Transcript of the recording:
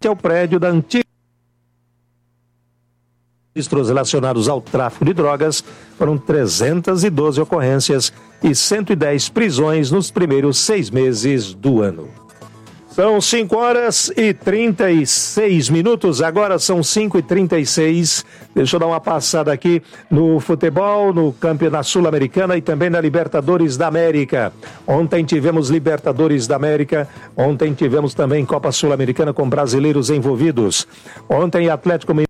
frente ao prédio da antiga registros relacionados ao tráfico de drogas. Foram 312 ocorrências e 110 prisões nos primeiros 6 meses do ano. São 5h36, agora são 5h36. Deixa eu dar uma passada aqui no futebol, no Campeonato Sul-Americana e também na Libertadores da América. Ontem tivemos Libertadores da América, ontem tivemos também Copa Sul-Americana com brasileiros envolvidos. Ontem Atlético